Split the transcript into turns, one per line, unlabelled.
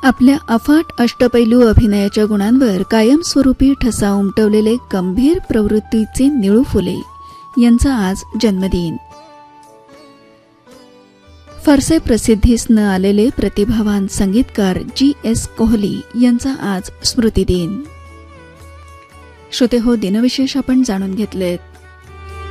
आपल्या अफाट अष्टपैलू अभिनयाच्या गुणांवर कायमस्वरूपी ठसा उमटवलेले गंभीर प्रवृत्तीचे निळू फुले यांचा आज जन्मदिन. फारसे प्रसिद्धीस न आलेले प्रतिभावान संगीतकार G.S. कोहली यांचा आज स्मृतिदिन. श्रोते हो, दिनविशेष आपण जाणून घेतलेत.